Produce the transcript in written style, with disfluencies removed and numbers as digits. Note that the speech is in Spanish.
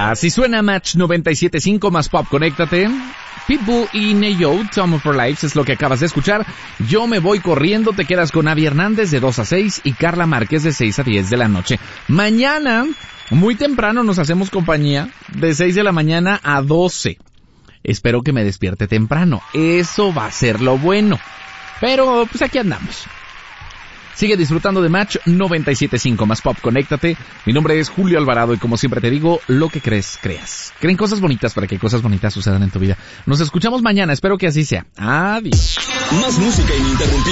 Así suena Match 97.5 más pop, conéctate. Pitbull y Neyo, Time of Our Lives es lo que acabas de escuchar. Yo me voy corriendo, te quedas con Avi Hernández de 2 a 6 y Carla Márquez de 6 a 10 de la noche. Mañana, muy temprano nos hacemos compañía, de 6 de la mañana a 12. Espero que me despierte temprano, eso va a ser lo bueno. Pero pues aquí andamos. Sigue disfrutando de Match 97.5 más pop, conéctate. Mi nombre es Julio Alvarado y como siempre te digo, lo que crees, creas. Creen cosas bonitas para que cosas bonitas sucedan en tu vida. Nos escuchamos mañana, espero que así sea. Adiós. Más música ininterrumpida.